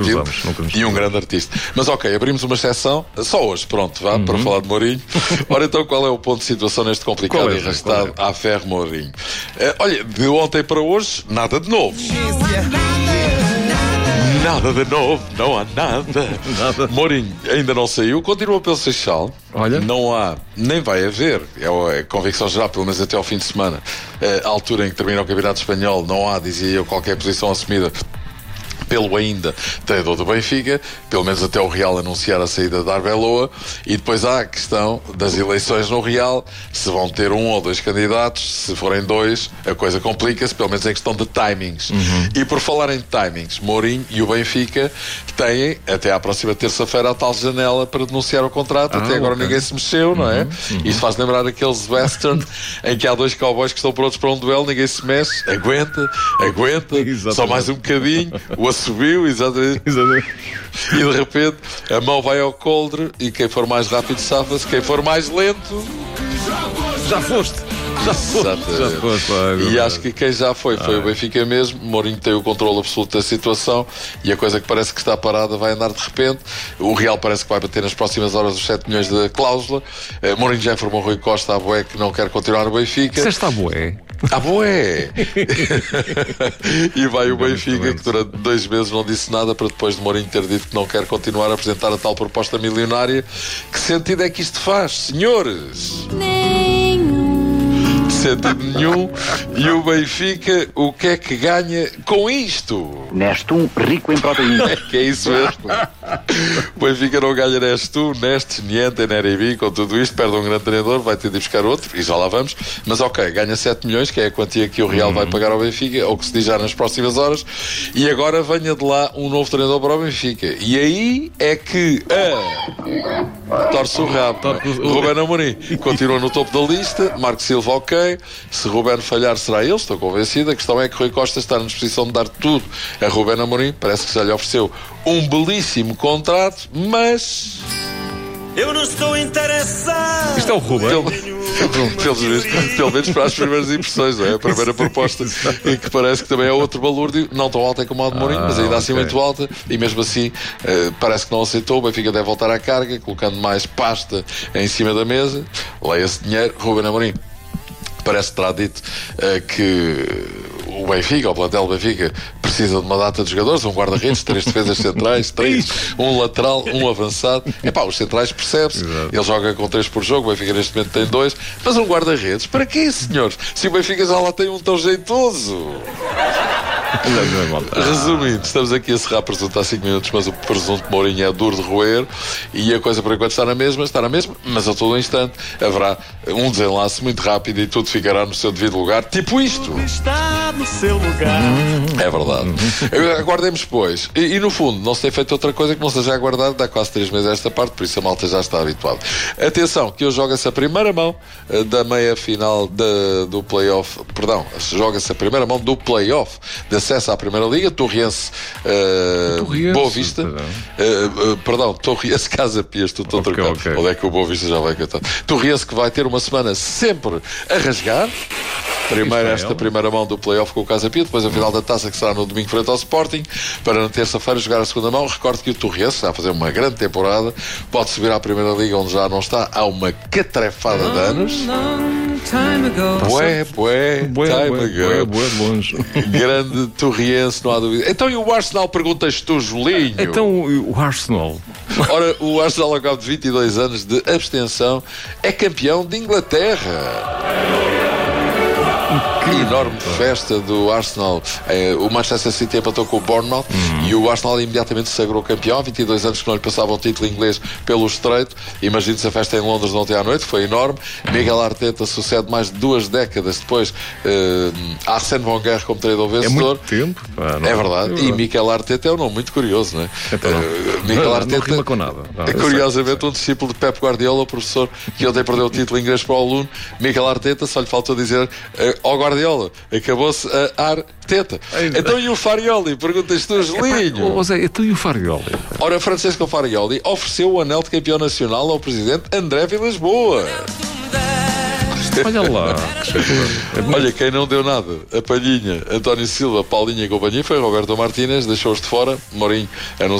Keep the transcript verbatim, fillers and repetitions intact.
estilo vamos, nunca nos e um grande artista. Mas ok, abrimos uma exceção, só hoje, pronto, vá, uhum. para falar de Mourinho. Ora então, qual é o ponto de situação neste complicado é, e arrastado é? à ferro Mourinho? Uh, olha, de ontem para hoje, nada de novo. Nada de novo, não há nada. nada. Mourinho ainda não saiu, continua pelo Seixal. Olha. Não há, nem vai haver, é a convicção geral, pelo menos até ao fim de semana, a altura em que termina o Campeonato Espanhol, não há, dizia eu, qualquer posição assumida pelo ainda treinador do Benfica, pelo menos até o Real anunciar a saída de Arbeloa, e depois há a questão das eleições no Real, se vão ter um ou dois candidatos, se forem dois, a coisa complica-se, pelo menos em questão de timings. Uhum. E por falar em timings, Mourinho e o Benfica têm, até à próxima terça-feira, a tal janela para denunciar o contrato, ah, até agora okay. ninguém se mexeu, não é? Uhum. Uhum. Isto faz lembrar aqueles western em que há dois cowboys que estão prontos para um duelo, ninguém se mexe, aguenta, aguenta, exatamente. Só mais um bocadinho, o subiu, exatamente. exatamente. E de repente a mão vai ao coldre e quem for mais rápido safa-se, quem for mais lento já foste. Já foste. Já foste e acho que quem já foi foi ah. o Benfica mesmo. Mourinho tem o controle absoluto da situação e a coisa que parece que está parada vai andar de repente. O Real parece que vai bater nas próximas horas os sete milhões da cláusula. uh, Mourinho já informou Rui Costa à Boé que não quer continuar no Benfica. Disseste à Boé? Ah, boé! E vai o Benfica, que durante dois meses não disse nada, para depois de Mourinho ter dito que não quer continuar a apresentar a tal proposta milionária. Que sentido é que isto faz, senhores? Sentido nenhum. E o Benfica, o que é que ganha com isto? Nestum, rico em proteína. É que é isso mesmo. O Benfica não ganha Nestum, Nestes, Niente, Neribi, com tudo isto, perde um grande treinador, vai ter de buscar outro, e já lá vamos. Mas ok, ganha sete milhões, que é a quantia que o Real uhum. vai pagar ao Benfica, ou que se diz já nas próximas horas, e agora venha de lá um novo treinador para o Benfica. E aí é que a... torce o rabo. Ruben Amorim continua no topo da lista, Marco Silva ok. Se Ruben falhar será ele, estou convencido. A questão é que Rui Costa está na disposição de dar tudo a Ruben Amorim, parece que já lhe ofereceu um belíssimo contrato, mas eu não estou interessado. Isto é o Ruben. Pelo, pelo, pelo menos para as primeiras impressões, não é? A primeira proposta, e que parece que também é outro balúrdio, não tão alta como a de Mourinho, ah, mas ainda assim okay. muito alta, e mesmo assim uh, parece que não aceitou. O Benfica deve voltar à carga, colocando mais pasta em cima da mesa. Leia-se dinheiro. Ruben Amorim parece que terá dito uh, que o Benfica, o plantel do Benfica, precisa de uma data de jogadores, um guarda-redes, três defesas centrais, três, um lateral, um avançado. Epá, os centrais percebe-se, ele joga com três por jogo, o Benfica neste momento tem dois, mas um guarda-redes, para quê, senhores? Se o Benfica já lá tem um tão jeitoso. Resumindo, estamos aqui a serrar presunto há cinco minutos, mas o presunto de Mourinho é duro de roer e a coisa por enquanto está na mesma, está na mesma, mas a todo instante haverá um desenlace muito rápido e tudo ficará no seu devido lugar, tipo isto. Está no seu lugar. É verdade. Aguardemos, pois. E, e no fundo, não se tem feito outra coisa que não seja aguardado. Dá quase três meses esta parte, por isso a malta já está habituada. Atenção, que hoje joga-se a primeira mão uh, da meia final da, do play-off. Perdão, joga-se a primeira mão do play-off de acesso à Primeira Liga. Torriense, uh, Torriense Boa Vista. Uh, uh, perdão, Torriense Casa Pia. Estou todo okay, trocado. Okay. Onde é que o Boa Vista já vai cantar? Torriense, que vai ter uma semana sempre a rasgar. Primeiro esta primeira mão do play-off com o Casa Pia, depois a final da taça que será no domingo frente ao Sporting, para na terça-feira jogar a segunda mão. Recordo que o Torriense está a fazer uma grande temporada, pode subir à Primeira Liga, onde já não está há uma catrefada de anos. Bué, bué, time ago. Grande Torriense, não há dúvida. Então e o Arsenal, perguntas tu, Julinho? Então o Arsenal. Ora, o Arsenal, ao cabo de vinte e dois anos de abstenção, é campeão de Inglaterra. Que enorme festa do Arsenal. eh, O Manchester City empatou com o Bournemouth hum. e o Arsenal imediatamente se sagrou campeão. Há vinte e dois anos que não lhe passava o título inglês pelo estreito. Imagine-se a festa em Londres de ontem à noite, foi enorme. Miguel Arteta sucede mais de duas décadas depois eh, a Arsène Wenger como treinador vencedor. É muito tempo. Ah, não, é, verdade. é verdade. E Mikel Arteta é um nome muito curioso, não é? Então, não. Uh, Mikel não, Arteta não rima com nada. Não, é curiosamente sei, sei. um discípulo de Pep Guardiola, o professor que ontem perdeu o título inglês para o aluno. Mikel Arteta, só lhe faltou dizer ao uh, Guardiola, acabou-se a Arteta. Então e o Farioli? Perguntas tu, Julinho. Ô Zé, então e o Farioli? Ora, Francesco Farioli ofereceu o anel de campeão nacional ao presidente André Vilas-Boas. Olha lá. Olha, quem não deu nada, a Palhinha, António Silva, Paulinha e companhia, foi Roberto Martínez, deixou-os de fora. Mourinho anunciou